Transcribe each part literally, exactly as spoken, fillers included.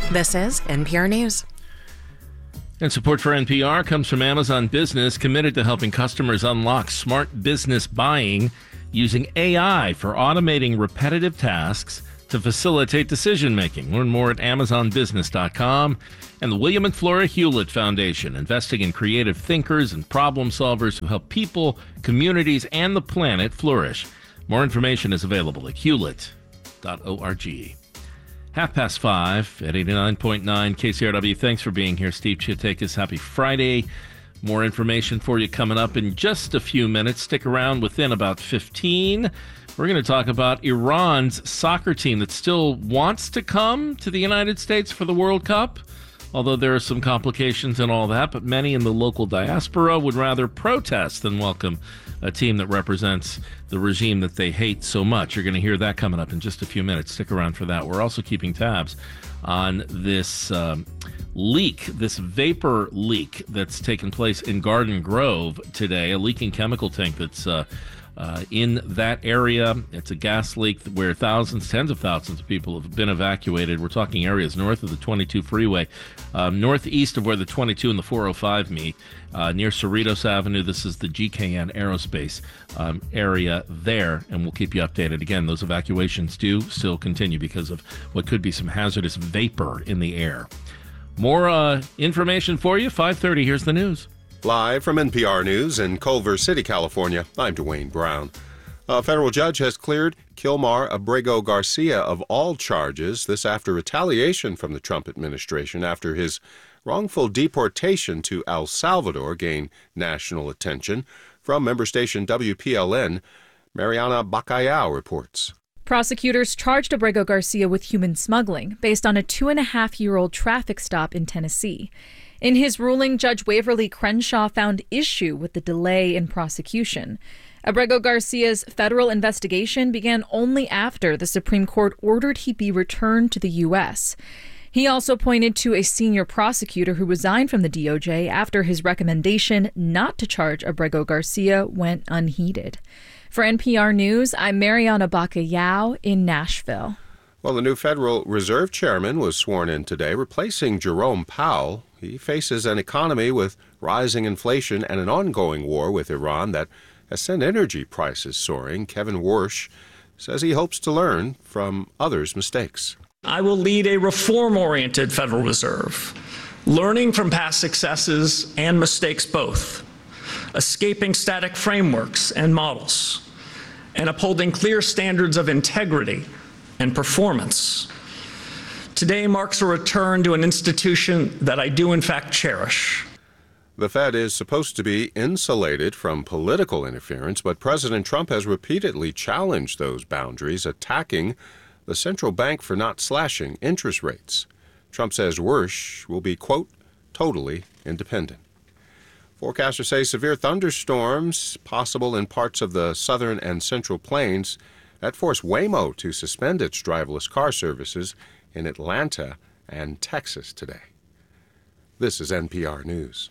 This is N P R News. And support for N P R comes from Amazon Business, committed to helping customers unlock smart business buying using A I for automating repetitive tasks to facilitate decision-making. Learn more at amazon business dot com. And the William and Flora Hewlett Foundation, investing in creative thinkers and problem solvers who help people, communities, and the planet flourish. More information is available at hewlett dot org. Half past five at eighty-nine point nine K C R W. Thanks for being here, Steve Chiatakis. Happy Friday. More information for you coming up in just a few minutes. Stick around. Within about fifteen. We're going to talk about Iran's soccer team that still wants to come to the United States for the World Cup, although there are some complications and all that. But many in the local diaspora would rather protest than welcome a team that represents the regime that they hate so much. You're going to hear that coming up in just a few minutes. Stick around for that. We're also keeping tabs on this um, leak, this vapor leak that's taken place in Garden Grove today, a leaking chemical tank that's uh, uh, in that area. It's a gas leak where thousands, tens of thousands of people have been evacuated. We're talking areas north of the twenty-two freeway, um, northeast of where the twenty-two and the four oh five meet, uh, near Cerritos Avenue. This is the G K N Aerospace um, area there, and we'll keep you updated. Again, those evacuations do still continue because of what could be some hazardous vapor in the air. More uh, information for you. five thirty, here's the news. Live from N P R News in Culver City, California, I'm Dwayne Brown. A federal judge has cleared Kilmar Abrego Garcia of all charges, this after retaliation from the Trump administration after his wrongful deportation to El Salvador gained national attention. From member station W P L N, Mariana Bacallao reports. Prosecutors charged Abrego Garcia with human smuggling based on a two-and-a-half-year-old traffic stop in Tennessee. In his ruling, Judge Waverly Crenshaw found issue with the delay in prosecution. Abrego Garcia's federal investigation began only after the Supreme Court ordered he be returned to the U S. He also pointed to a senior prosecutor who resigned from the D O J after his recommendation not to charge Abrego Garcia went unheeded. For N P R News, I'm Mariana Bacallao in Nashville. Well, the new Federal Reserve Chairman was sworn in today, replacing Jerome Powell. He faces an economy with rising inflation and an ongoing war with Iran that has sent energy prices soaring. Kevin Warsh says he hopes to learn from others' mistakes. I will lead a reform-oriented Federal Reserve, learning from past successes and mistakes both, escaping static frameworks and models, and upholding clear standards of integrity and performance. Today marks a return to an institution that I do in fact cherish. The Fed is supposed to be insulated from political interference, but President Trump has repeatedly challenged those boundaries, attacking the central bank for not slashing interest rates. Trump says Warsh will be, quote, totally independent. Forecasters say severe thunderstorms possible in parts of the southern and central plains that forced Waymo to suspend its driverless car services in Atlanta and Texas today. This is N P R News.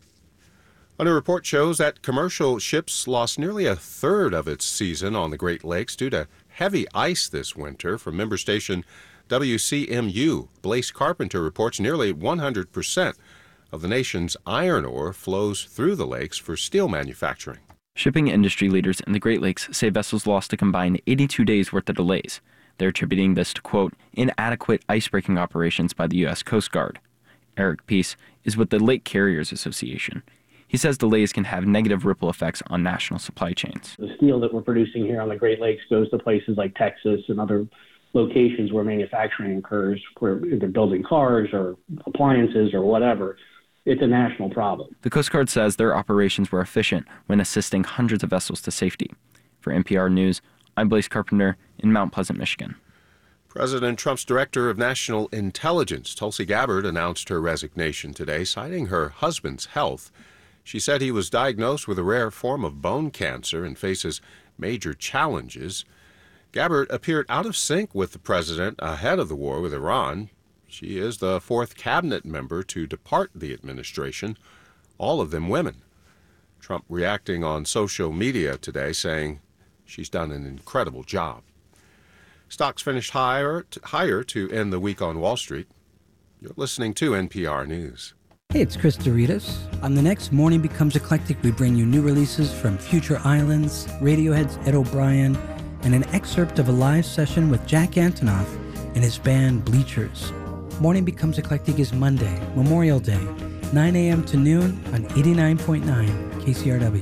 A new report shows that commercial ships lost nearly a third of its season on the Great Lakes due to heavy ice this winter. From member station W C M U, Blaise Carpenter reports nearly one hundred percent of the nation's iron ore flows through the lakes for steel manufacturing. Shipping industry leaders in the Great Lakes say vessels lost a combined eighty-two days worth of delays. They're attributing this to, quote, inadequate icebreaking operations by the U S Coast Guard. Eric Peace is with the Lake Carriers Association. He says delays can have negative ripple effects on national supply chains. The steel that we're producing here on the Great Lakes goes to places like Texas and other locations where manufacturing occurs, where they're building cars or appliances or whatever. It's a national problem. The Coast Guard says their operations were efficient when assisting hundreds of vessels to safety. For N P R News, I'm Blaise Carpenter in Mount Pleasant, Michigan. President Trump's Director of National Intelligence, Tulsi Gabbard, announced her resignation today, citing her husband's health. She said he was diagnosed with a rare form of bone cancer and faces major challenges. Gabbard appeared out of sync with the president ahead of the war with Iran. She is the fourth cabinet member to depart the administration, all of them women. Trump reacting on social media today, saying she's done an incredible job. Stocks finished higher, higher to end the week on Wall Street. You're listening to N P R News. Hey, it's Chris Doritas. On the next Morning Becomes Eclectic, we bring you new releases from Future Islands, Radiohead's Ed O'Brien, and an excerpt of a live session with Jack Antonoff and his band Bleachers. Morning Becomes Eclectic is Monday, Memorial Day, nine a.m. to noon on eighty-nine point nine K C R W.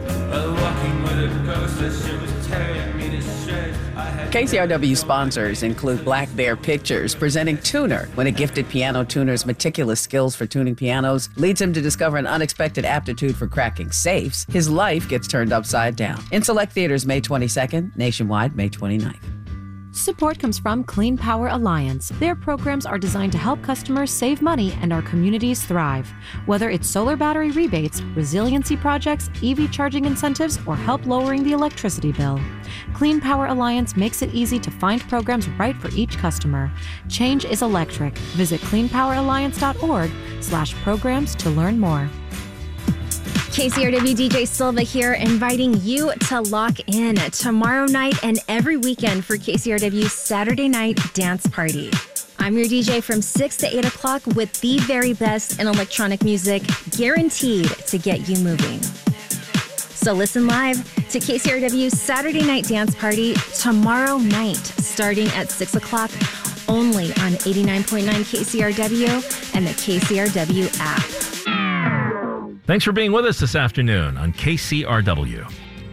K C R W sponsors include Black Bear Pictures, presenting Tuner, when a gifted piano tuner's meticulous skills for tuning pianos leads him to discover an unexpected aptitude for cracking safes. His life gets turned upside down. In select theaters May twenty-second, nationwide May twenty-ninth. Support comes from Clean Power Alliance. Their programs are designed to help customers save money and our communities thrive. Whether it's solar battery rebates, resiliency projects, E V charging incentives, or help lowering the electricity bill, Clean Power Alliance makes it easy to find programs right for each customer. Change is electric. Visit clean power alliance dot org slash programs to learn more. K C R W D J Silva here, inviting you to lock in tomorrow night and every weekend for K C R W's Saturday Night Dance Party. I'm your D J from six to eight o'clock with the very best in electronic music, guaranteed to get you moving. So listen live to K C R W's Saturday Night Dance Party tomorrow night, starting at six o'clock, only on eighty-nine point nine K C R W and the K C R W app. Thanks for being with us this afternoon on K C R W.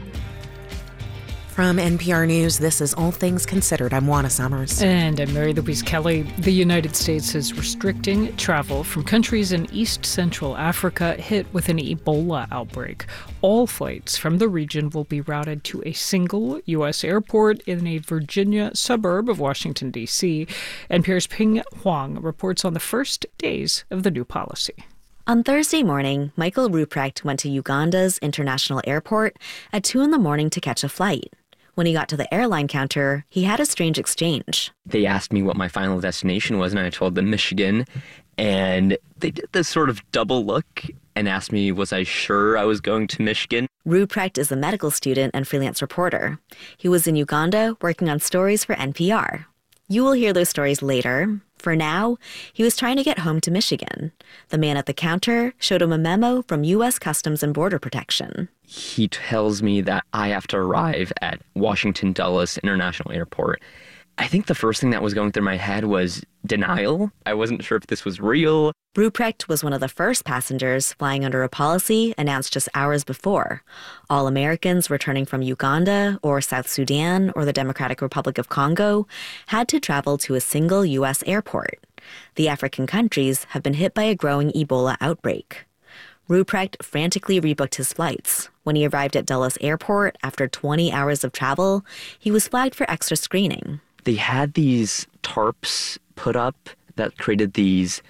From N P R News, this is All Things Considered. I'm Juana Summers. And I'm Mary Louise Kelly. The United States is restricting travel from countries in East Central Africa hit with an Ebola outbreak. All flights from the region will be routed to a single U S airport in a Virginia suburb of Washington, D C N P R's Ping Huang reports on the first days of the new policy. On Thursday morning, Michael Ruprecht went to Uganda's international airport at two in the morning to catch a flight. When he got to the airline counter, he had a strange exchange. They asked me what my final destination was, and I told them Michigan. And they did this sort of double look and asked me, was I sure I was going to Michigan? Ruprecht is a medical student and freelance reporter. He was in Uganda working on stories for N P R. You will hear those stories later. For now, he was trying to get home to Michigan. The man at the counter showed him a memo from U S Customs and Border Protection. He tells me that I have to arrive at Washington Dulles International Airport. I think the first thing that was going through my head was denial. I wasn't sure if this was real. Ruprecht was one of the first passengers flying under a policy announced just hours before. All Americans returning from Uganda or South Sudan or the Democratic Republic of Congo had to travel to a single U S airport. The African countries have been hit by a growing Ebola outbreak. Ruprecht frantically rebooked his flights. When he arrived at Dulles Airport after twenty hours of travel, he was flagged for extra screening. They had these tarps put up that created these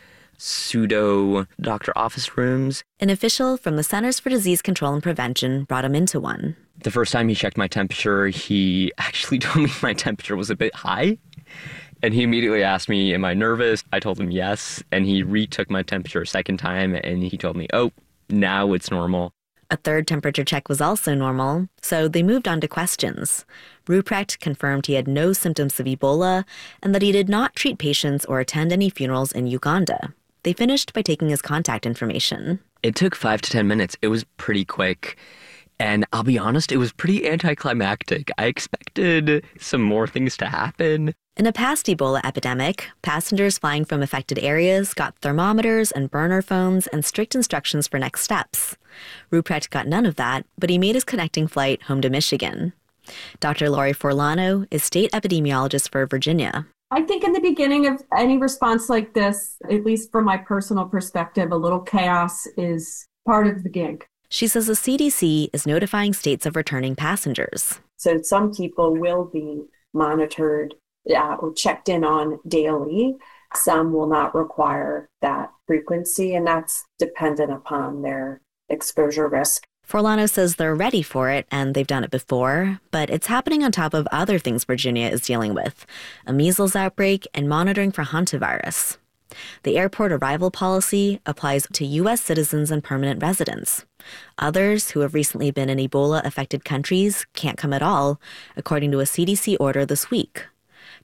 pseudo doctor office rooms. An official from the Centers for Disease Control and Prevention brought him into one. The first time he checked my temperature, he actually told me my temperature was a bit high. And he immediately asked me, am I nervous? I told him yes. And he retook my temperature a second time and he told me, oh, now it's normal. A third temperature check was also normal, so they moved on to questions. Ruprecht confirmed he had no symptoms of Ebola and that he did not treat patients or attend any funerals in Uganda. They finished by taking his contact information. It took five to ten minutes. It was pretty quick. And I'll be honest, it was pretty anticlimactic. I expected some more things to happen. In a past Ebola epidemic, passengers flying from affected areas got thermometers and burner phones and strict instructions for next steps. Ruprecht got none of that, but he made his connecting flight home to Michigan. Doctor Lori Forlano is state epidemiologist for Virginia. I think in the beginning of any response like this, at least from my personal perspective, a little chaos is part of the gig. She says the C D C is notifying states of returning passengers. So some people will be monitored uh, or checked in on daily. Some will not require that frequency, and that's dependent upon their exposure risk. Forlano says they're ready for it, and they've done it before, but it's happening on top of other things Virginia is dealing with, a measles outbreak and monitoring for hantavirus. The airport arrival policy applies to U S citizens and permanent residents. Others who have recently been in Ebola-affected countries can't come at all, according to a C D C order this week.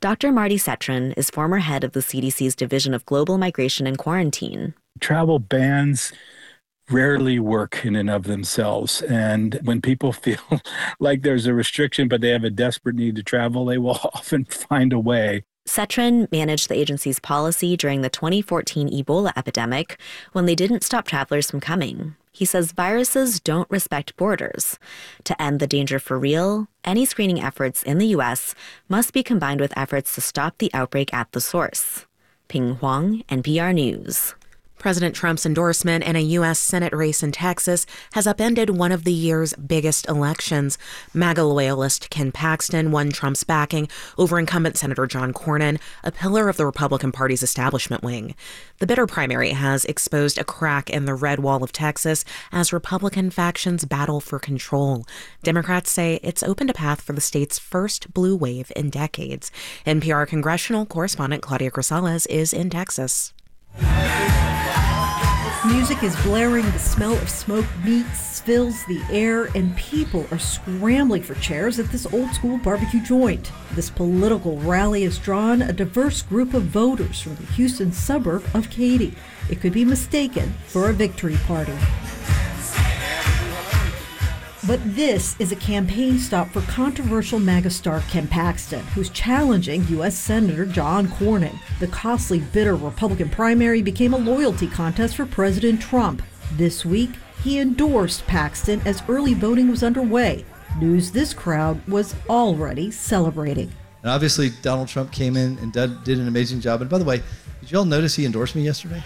Doctor Marty Cetron is former head of the C D C's Division of Global Migration and Quarantine. Travel bans rarely work in and of themselves. And when people feel like there's a restriction, but they have a desperate need to travel, they will often find a way. Cetron managed the agency's policy during the twenty fourteen Ebola epidemic when they didn't stop travelers from coming. He says viruses don't respect borders. To end the danger for real, any screening efforts in the U S must be combined with efforts to stop the outbreak at the source. Ping Huang, N P R News. President Trump's endorsement in a U S Senate race in Texas has upended one of the year's biggest elections. MAGA loyalist Ken Paxton won Trump's backing over incumbent Senator John Cornyn, a pillar of the Republican Party's establishment wing. The bitter primary has exposed a crack in the red wall of Texas as Republican factions battle for control. Democrats say it's opened a path for the state's first blue wave in decades. N P R congressional correspondent Claudia Grisales is in Texas. Music is blaring, the smell of smoked meats fills the air, and people are scrambling for chairs at this old-school barbecue joint. This political rally has drawn a diverse group of voters from the Houston suburb of Katy. It could be mistaken for a victory party. But this is a campaign stop for controversial MAGA star Ken Paxton, who's challenging U S Senator John Cornyn. The costly, bitter Republican primary became a loyalty contest for President Trump. This week, he endorsed Paxton as early voting was underway. News this crowd was already celebrating. And obviously, Donald Trump came in and did, did an amazing job. And by the way, did you all notice he endorsed me yesterday?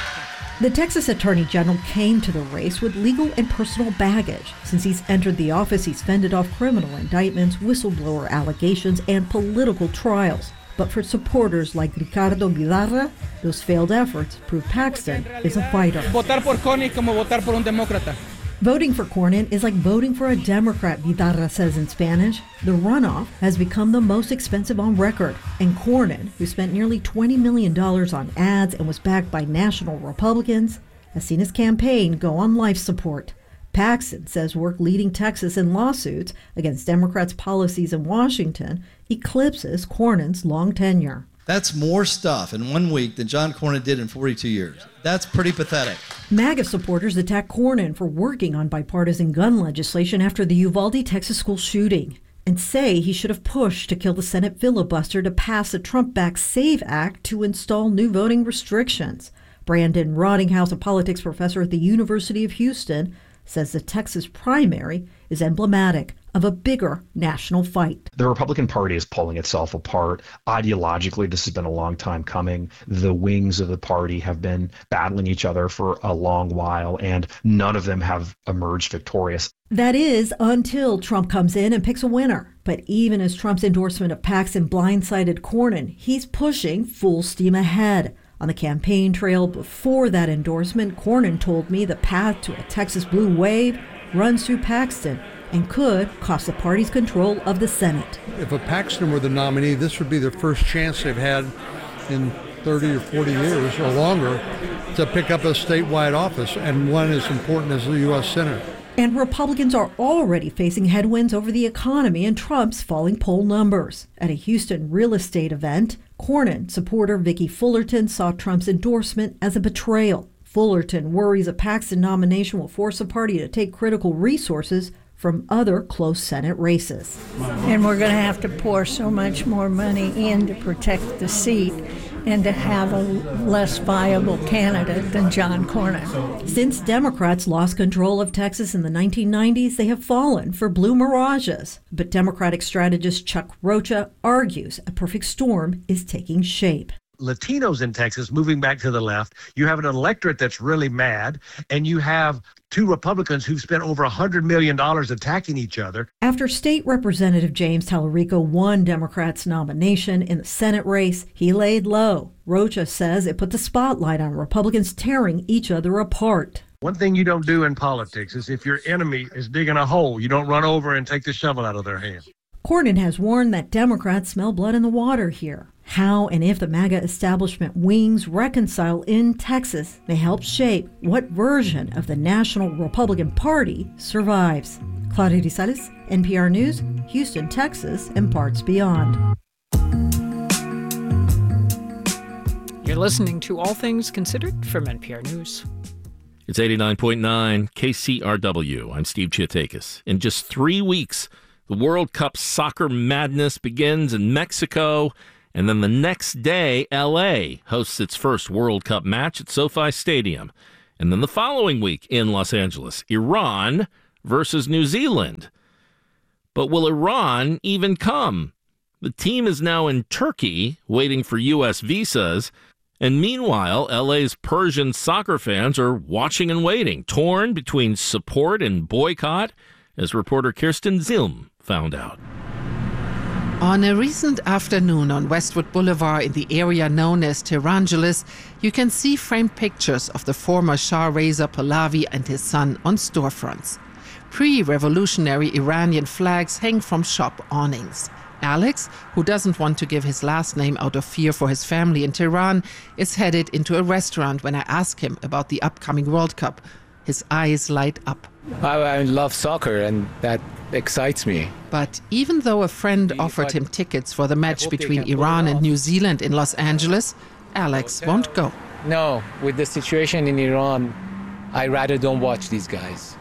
The Texas Attorney General came to the race with legal and personal baggage. Since he's entered the office, he's fended off criminal indictments, whistleblower allegations, and political trials. But for supporters like Ricardo Guidarra, those failed efforts prove Paxton is a fighter. Votar por Cornyn como votar por un demócrata. Voting for Cornyn is like voting for a Democrat, Guidarra says in Spanish. The runoff has become the most expensive on record, and Cornyn, who spent nearly twenty million dollars on ads and was backed by national Republicans, has seen his campaign go on life support. Paxton says work leading Texas in lawsuits against Democrats' policies in Washington eclipses Cornyn's long tenure. That's more stuff in one week than John Cornyn did in forty-two years. That's pretty pathetic. MAGA supporters attack Cornyn for working on bipartisan gun legislation after the Uvalde, Texas school shooting and say he should have pushed to kill the Senate filibuster to pass a Trump-backed SAVE Act to install new voting restrictions. Brandon Rottinghouse, a politics professor at the University of Houston, says the Texas primary is emblematic of a bigger national fight. The Republican Party is pulling itself apart. Ideologically, this has been a long time coming. The wings of the party have been battling each other for a long while, and none of them have emerged victorious. That is, until Trump comes in and picks a winner. But even as Trump's endorsement of Paxton blindsided Cornyn, he's pushing full steam ahead. On the campaign trail before that endorsement, Cornyn told me the path to a Texas blue wave runs through Paxton and could cost the party's control of the Senate. If a Paxton were the nominee, this would be their first chance they've had in thirty or forty years or longer to pick up a statewide office, and one as important as the U S Senate. And Republicans are already facing headwinds over the economy and Trump's falling poll numbers. At a Houston real estate event, Cornyn supporter Vicki Fullerton saw Trump's endorsement as a betrayal. Fullerton worries a Paxton nomination will force the party to take critical resources from other close Senate races. And we're going to have to pour so much more money in to protect the seat and to have a less viable candidate than John Cornyn. Since Democrats lost control of Texas in the nineteen nineties, they have fallen for blue mirages. But Democratic strategist Chuck Rocha argues a perfect storm is taking shape. Latinos in Texas moving back to the left. You have an electorate that's really mad, and you have two Republicans who've spent over one hundred million dollars attacking each other. After State Representative James Tallarico won Democrats' nomination in the Senate race, he laid low. Rocha says it put the spotlight on Republicans tearing each other apart. One thing you don't do in politics is if your enemy is digging a hole, you don't run over and take the shovel out of their hand. Cornyn has warned that Democrats smell blood in the water here. How and if the MAGA establishment wings reconcile in Texas may help shape what version of the National Republican Party survives. Claudia Grisales, N P R News, Houston, Texas, and parts beyond. You're listening to All Things Considered from N P R News. It's eighty-nine point nine K C R W. I'm Steve Chiatakis. In just three weeks, the World Cup soccer madness begins in Mexico, and then the next day, L A hosts its first World Cup match at SoFi Stadium. And then the following week in Los Angeles, Iran versus New Zealand. But will Iran even come? The team is now in Turkey, waiting for U S visas. And meanwhile, L A's Persian soccer fans are watching and waiting, torn between support and boycott, as reporter Kirsten Zilm found out. On a recent afternoon on Westwood Boulevard in the area known as Tehrangeles, you can see framed pictures of the former Shah Reza Pahlavi and his son on storefronts. Pre-revolutionary Iranian flags hang from shop awnings. Alex, who doesn't want to give his last name out of fear for his family in Tehran, is headed into a restaurant when I ask him about the upcoming World Cup. His eyes light up. I, I love soccer, and that excites me. But even though a friend offered him tickets for the match between Iran and New Zealand in Los Angeles, Alex won't go. No, with the situation in Iran, I rather don't watch these guys.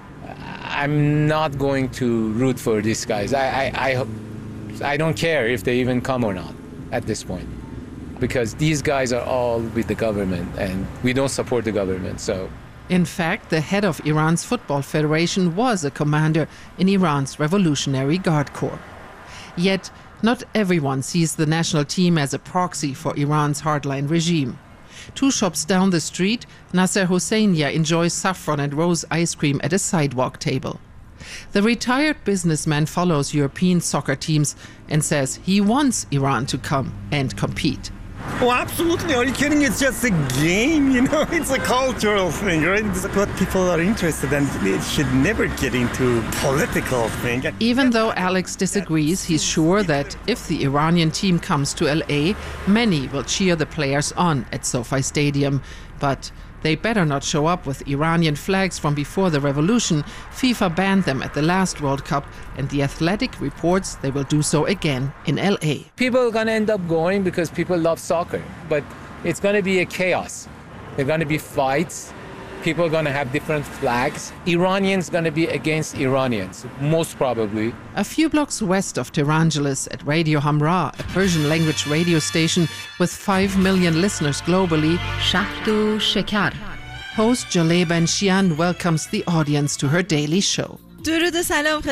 I'm not going to root for these guys. I, I, I I don't care if they even come or not at this point, because these guys are all with the government and we don't support the government. So, in fact, the head of Iran's Football Federation was a commander in Iran's Revolutionary Guard Corps. Yet, not everyone sees the national team as a proxy for Iran's hardline regime. Two shops down the street, Nasser Hosseinia enjoys saffron and rose ice cream at a sidewalk table. The retired businessman follows European soccer teams and says he wants Iran to come and compete. Oh, absolutely. Are you kidding? It's just a game, you know? It's a cultural thing, right? It's what people are interested in. It should never get into political thing. Even though Alex disagrees, he's sure that if the Iranian team comes to L A, many will cheer the players on at SoFi Stadium. But they better not show up with Iranian flags from before the revolution. FIFA banned them at the last World Cup, and The Athletic reports they will do so again in L A. People are going to end up going because people love soccer, but it's going to be a chaos. There are going to be fights. People are going to have different flags. Iranians going to be against Iranians, most probably. A few blocks west of Tehrangeles at Radio Hamra, a Persian language radio station with five million listeners globally, Shahdu Shekar. Host Jaleh Benshian welcomes the audience to her daily show. It's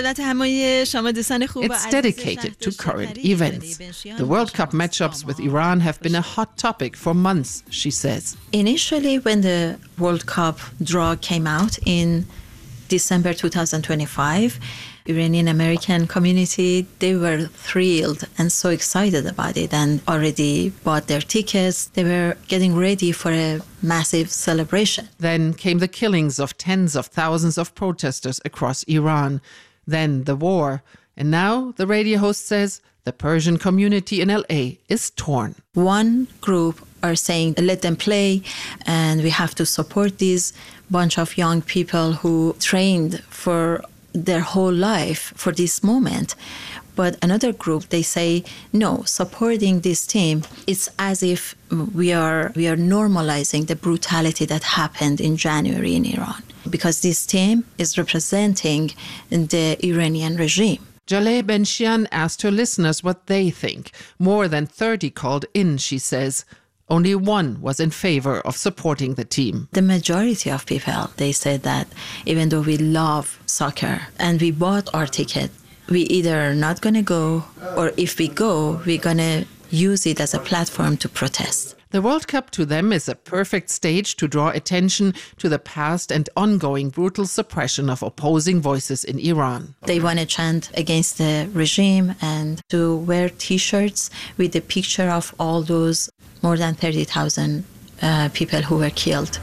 dedicated to current events. The World Cup matchups with Iran have been a hot topic for months, she says. Initially, when the World Cup draw came out in December two thousand twenty-five, Iranian American community, they were thrilled and so excited about it and already bought their tickets. They were getting ready for a massive celebration. Then came the killings of tens of thousands of protesters across Iran. Then the war. And now, the radio host says, the Persian community in L A is torn. One group are saying, let them play, and we have to support these bunch of young people who trained for their whole life for this moment. But another group, they say, no, supporting this team, it's as if we are we are normalizing the brutality that happened in January in Iran, because this team is representing the Iranian regime. Jaleh Benshian asked her listeners what they think. More than thirty called in, she says. Only one was in favor of supporting the team. The majority of people, they said that even though we love soccer and we bought our ticket, we either are not going to go, or if we go, we're going to use it as a platform to protest. The World Cup to them is a perfect stage to draw attention to the past and ongoing brutal suppression of opposing voices in Iran. They want to chant against the regime and to wear T-shirts with the picture of all those more than thirty thousand uh, people who were killed.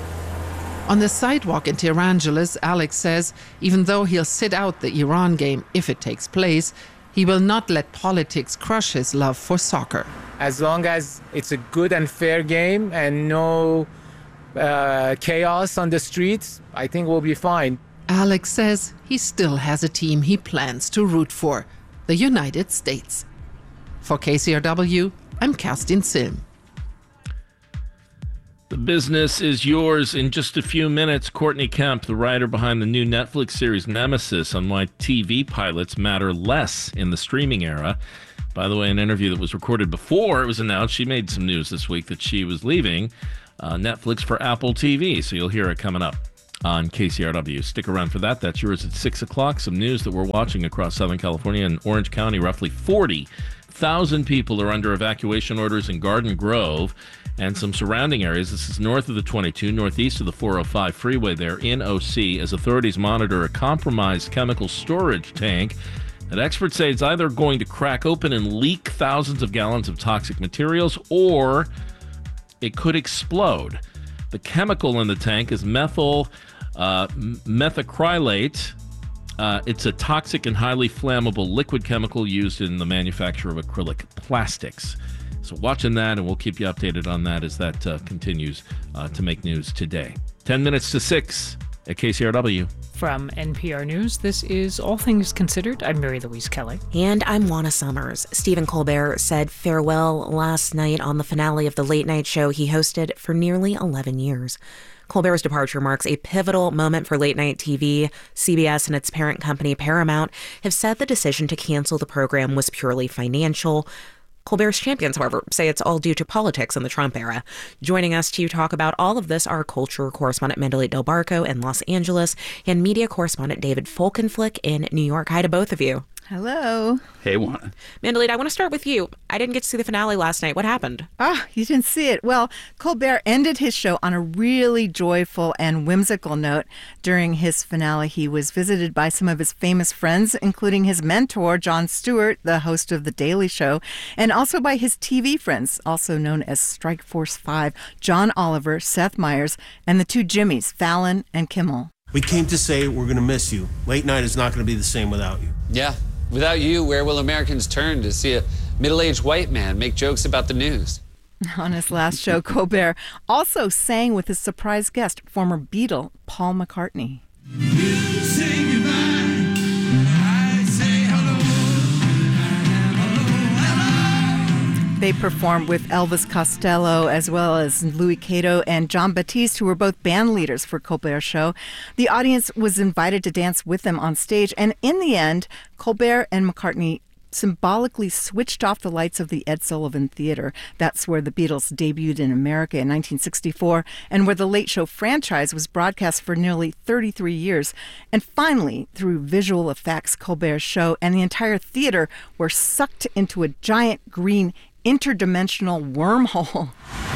On the sidewalk in Tehrangeles, Alex says even though he'll sit out the Iran game if it takes place, he will not let politics crush his love for soccer. As long as it's a good and fair game and no uh, chaos on the streets, I think we'll be fine. Alex says he still has a team he plans to root for, the United States. For K C R W, I'm Kerstin Silm. The business is yours in just a few minutes. Courtney Kemp, the writer behind the new Netflix series Nemesis, on why T V pilots matter less in the streaming era. By the way, an interview that was recorded before it was announced, she made some news this week that she was leaving uh, Netflix for Apple T V. So you'll hear it coming up on K C R W. Stick around for that. That's yours at six o'clock. Some news that we're watching across Southern California and Orange County. Roughly forty thousand people are under evacuation orders in Garden Grove and some surrounding areas. This is north of the twenty-two, northeast of the four oh five freeway there in O C, as authorities monitor a compromised chemical storage tank that experts say is either going to crack open and leak thousands of gallons of toxic materials, or it could explode. The chemical in the tank is methyl uh, methacrylate. Uh, it's a toxic and highly flammable liquid chemical used in the manufacture of acrylic plastics. So watching that, and we'll keep you updated on that as that uh, continues uh, to make news today. Ten minutes to six at K C R W. From N P R News, this is All Things Considered. I'm Mary Louise Kelly. And I'm Juana Summers. Stephen Colbert said farewell last night on the finale of the late night show he hosted for nearly eleven years. Colbert's departure marks a pivotal moment for late-night T V. C B S and its parent company, Paramount, have said the decision to cancel the program was purely financial. Colbert's champions, however, say it's all due to politics in the Trump era. Joining us to talk about all of this are culture correspondent Mandalit Del Barco in Los Angeles and media correspondent David Folkenflik in New York. Hi to both of you. Hello. Hey, Juana. Mandalit, I want to start with you. I didn't get to see the finale last night. What happened? Ah, you didn't see it. Well, Colbert ended his show on a really joyful and whimsical note. During his finale, he was visited by some of his famous friends, including his mentor, Jon Stewart, the host of The Daily Show, and also by his T V friends, also known as Strikeforce Five, John Oliver, Seth Meyers, and the two Jimmys, Fallon and Kimmel. We came to say we're going to miss you. Late night is not going to be the same without you. Yeah. Without you, where will Americans turn to see a middle-aged white man make jokes about the news? On his last show, Colbert also sang with his surprise guest, former Beatle Paul McCartney. You say goodbye, I say hello. Hello, hello. They performed with Elvis Costello as well as Louis Cato and Jon Batiste, who were both band leaders for Colbert's show. The audience was invited to dance with them on stage, and in the end, Colbert and McCartney symbolically switched off the lights of the Ed Sullivan Theater. That's where the Beatles debuted in America in nineteen sixty-four and where the Late Show franchise was broadcast for nearly thirty-three years. And finally, through visual effects, Colbert's show and the entire theater were sucked into a giant green interdimensional wormhole.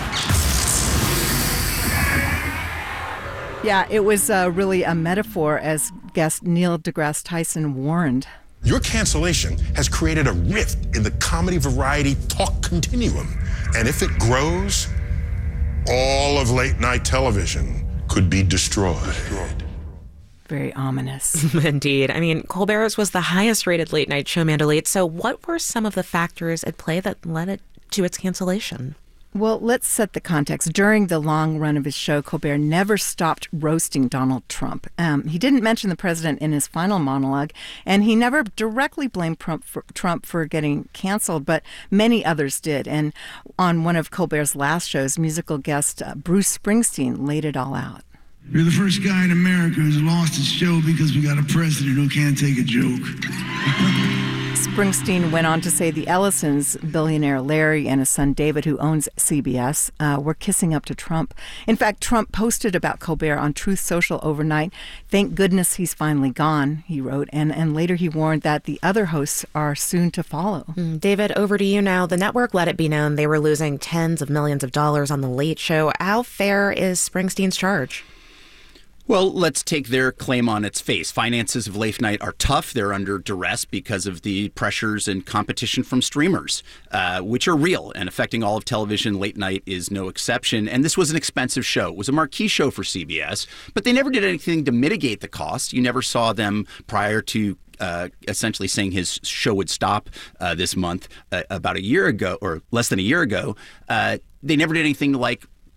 Yeah, it was uh, really a metaphor, as guest Neil deGrasse Tyson warned. Your cancellation has created a rift in the comedy variety talk continuum. And if it grows, all of late night television could be destroyed. Very ominous. Indeed. I mean, Colbert's was the highest rated late night show, Mandalit. So what were some of the factors at play that led it to its cancellation? Well, let's set the context. During the long run of his show, Colbert never stopped roasting Donald Trump. Um, he didn't mention the president in his final monologue, and he never directly blamed Trump for, Trump for getting canceled, but many others did. And on one of Colbert's last shows, musical guest uh, Bruce Springsteen laid it all out. You're the first guy in America who's lost his show because we got a president who can't take a joke. Springsteen went on to say the Ellisons, billionaire Larry and his son David, who owns C B S, uh, were kissing up to Trump. In fact, Trump posted about Colbert on Truth Social overnight. "Thank goodness he's finally gone," he wrote. And, and later he warned that the other hosts are soon to follow. Mm, David, over to you now. The network let it be known they were losing tens of millions of dollars on The Late Show. How fair is Springsteen's charge? Well, let's take their claim on its face. Finances of late night are tough. They're under duress because of the pressures and competition from streamers, uh, which are real and affecting all of television. Late night is no exception. And this was an expensive show. It was a marquee show for C B S, but they never did anything to mitigate the cost. You never saw them prior to Uh, essentially saying his show would stop uh, this month uh, about a year ago or less than a year ago. Uh, they never did anything to like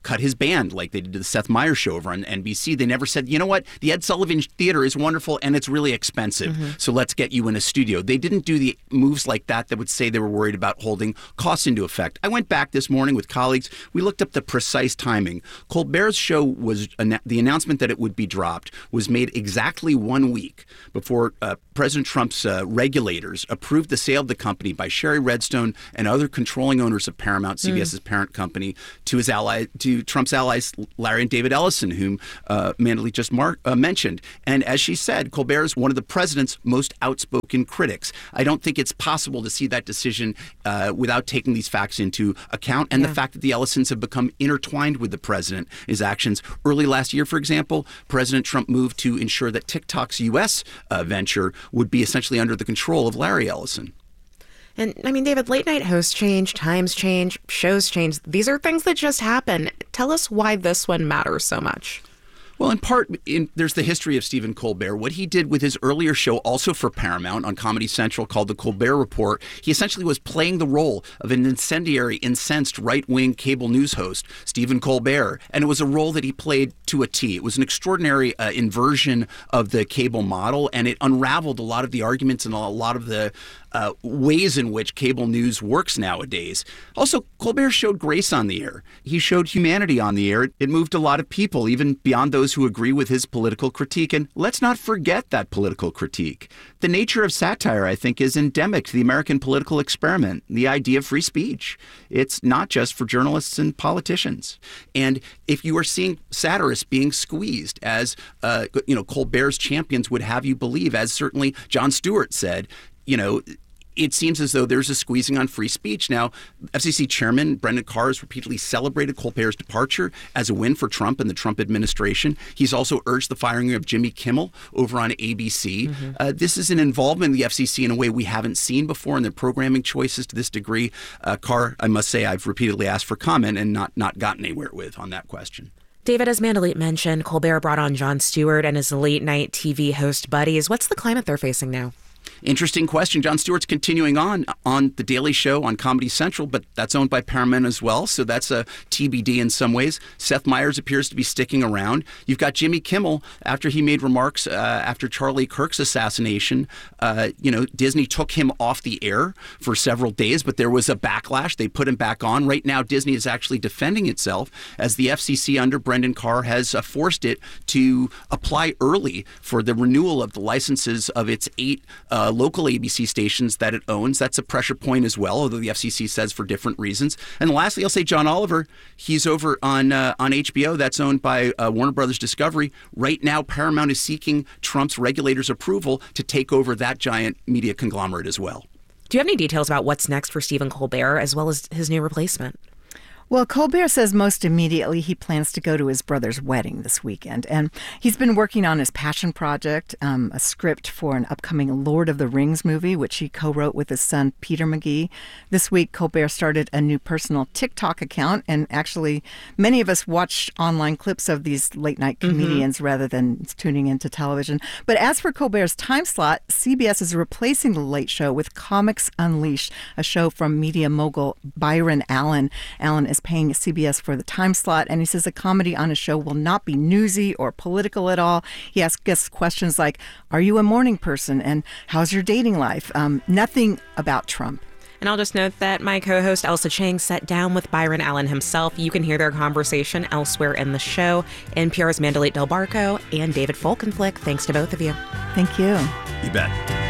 cut his band like they did to the Seth Meyers show over on N B C. They never said, you know what, the Ed Sullivan Theater is wonderful and it's really expensive, mm-hmm. so let's get you in a studio. They didn't do the moves like that that would say they were worried about holding costs into effect. I went back this morning with colleagues. We looked up the precise timing. Colbert's show was, the announcement that it would be dropped was made exactly one week before uh, President Trump's uh, regulators approved the sale of the company by Sherry Redstone and other controlling owners of Paramount, CBS's mm. parent company, to his ally, to Trump's allies, Larry and David Ellison, whom uh, Mandalit just mar- uh, mentioned. And as she said, Colbert is one of the president's most outspoken critics. I don't think it's possible to see that decision uh, without taking these facts into account, and yeah. the fact that the Ellisons have become intertwined with the president, his actions. Early last year, for example, President Trump moved to ensure that TikTok's U S uh, venture would be essentially under the control of Larry Ellison. And I mean, David, late night hosts change, times change, shows change. These are things that just happen. Tell us why this one matters so much. Well, in part, in, there's the history of Stephen Colbert. What he did with his earlier show, also for Paramount on Comedy Central, called The Colbert Report, he essentially was playing the role of an incendiary, incensed right-wing cable news host, Stephen Colbert. And it was a role that he played to a T. It was an extraordinary uh, inversion of the cable model, and it unraveled a lot of the arguments and a lot of the Uh, ways in which cable news works nowadays. Also, Colbert showed grace on the air. He showed humanity on the air. It, it moved a lot of people, even beyond those who agree with his political critique. And let's not forget that political critique. The nature of satire, I think, is endemic to the American political experiment, the idea of free speech. It's not just for journalists and politicians. And if you are seeing satirists being squeezed, as uh, you know, Colbert's champions would have you believe, as certainly Jon Stewart said, you know, it seems as though there's a squeezing on free speech. Now, F C C Chairman Brendan Carr has repeatedly celebrated Colbert's departure as a win for Trump and the Trump administration. He's also urged the firing of Jimmy Kimmel over on A B C. Mm-hmm. Uh, this is an involvement in the F C C in a way we haven't seen before in their programming choices to this degree. Uh, Carr, I must say, I've repeatedly asked for comment and not, not gotten anywhere with on that question. David, as Mandalit mentioned, Colbert brought on Jon Stewart and his late night T V host buddies. What's the climate they're facing now? Interesting question. Jon Stewart's continuing on on The Daily Show on Comedy Central, but that's owned by Paramount as well, so that's a T B D in some ways. Seth Meyers appears to be sticking around. You've got Jimmy Kimmel, after he made remarks uh, after Charlie Kirk's assassination. Uh, you know, Disney took him off the air for several days, but there was a backlash. They put him back on. Right now, Disney is actually defending itself as the F C C under Brendan Carr has uh, forced it to apply early for the renewal of the licenses of its eight uh, local A B C stations that it owns. That's a pressure point as well, although the F C C says for different reasons. And lastly, I'll say John Oliver. He's over on uh, on H B O. That's owned by uh, Warner Brothers Discovery. Right now, Paramount is seeking Trump's regulators' approval to take over that giant media conglomerate as well. Do you have any details about what's next for Stephen Colbert as well as his new replacement? Well, Colbert says most immediately he plans to go to his brother's wedding this weekend. And he's been working on his passion project, um, a script for an upcoming Lord of the Rings movie, which he co-wrote with his son, Peter McGee. This week, Colbert started a new personal TikTok account. And actually, many of us watch online clips of these late-night comedians mm-hmm. rather than tuning into television. But as for Colbert's time slot, C B S is replacing The Late Show with Comics Unleashed, a show from media mogul Byron Allen. Allen is paying C B S for the time slot, and he says a comedy on his show will not be newsy or political at all. He asks guests questions like, are you a morning person, and how's your dating life? Um, nothing about Trump. And I'll just note that my co-host Elsa Chang sat down with Byron Allen himself. You can hear their conversation elsewhere in the show. N P R's Mandalit Del Barco and David Folkenflik. Thanks to both of you. Thank you. You bet.